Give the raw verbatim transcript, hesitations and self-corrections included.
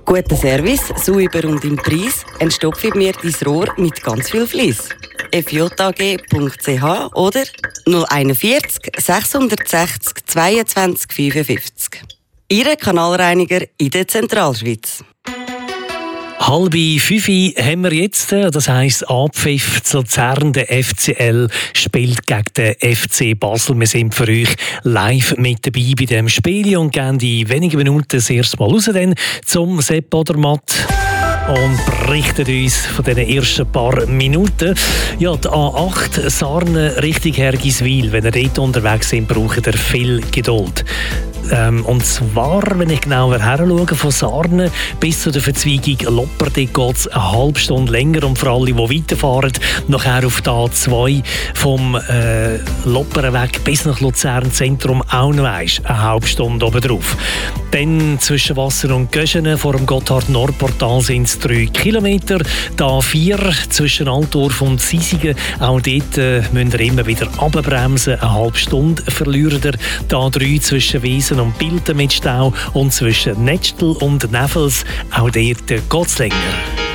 Guter Service, sauber und im Preis, entstopfe mir dein Rohr mit ganz viel Fleiss. f j a g punkt c h oder null einundvierzig sechshundertsechzig zweiundzwanzig fünfundfünfzig. Ihre Kanalreiniger in der Zentralschweiz. Halbe Fünfi haben wir jetzt, das heisst Abpfiff zu Luzern. Der F C L spielt gegen den F C Basel. Wir sind für euch live mit dabei bei diesem Spiel und gehen in wenigen Minuten das erste Mal raus dann zum Sepp Odermatt und berichtet uns von diesen ersten paar Minuten. Ja, die A acht Sarne Richtung Hergiswil. Wenn ihr dort unterwegs sind, braucht ihr viel Geduld. Ähm, und zwar, wenn ich genauer heranschaue, von Sarne bis zu der Verzweigung Lopperding geht es eine halbe Stunde länger. Und für alle, die weiterfahren, nachher auf die A zwei vom äh, Lopperenweg bis nach Luzern Zentrum auch noch eins, eine halbe Stunde oben drauf. Dann zwischen Wasser und Göschenen vor dem Gotthard-Nord-Portal sind es drei Kilometer. Die A vier zwischen Altdorf und Sisigen, auch dort äh, müsst ihr immer wieder runterbremsen. Eine halbe Stunde verliert ihr. Die A drei zwischen Wiesen und Bilden mit Stau und zwischen Nettstel und Nevels, auch dort geht es länger.